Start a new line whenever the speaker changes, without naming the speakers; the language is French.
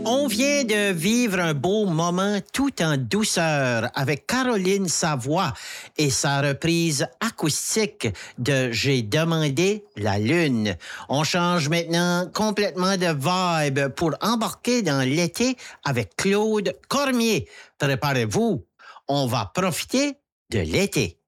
On vient de vivre un beau moment tout en douceur avec Caroline Savoie et sa reprise acoustique de J'ai demandé la lune. On change maintenant complètement de vibe pour embarquer dans l'été avec Claude Cormier. Préparez-vous, on va profiter de l'été.